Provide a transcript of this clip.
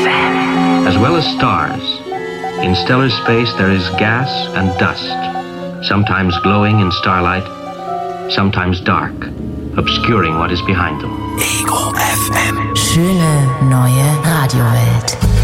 FM. As well as stars, in stellar space there is gas and dust, sometimes glowing in starlight, sometimes dark, obscuring what is behind them. Ego FM. Schöne neue Radiowelt.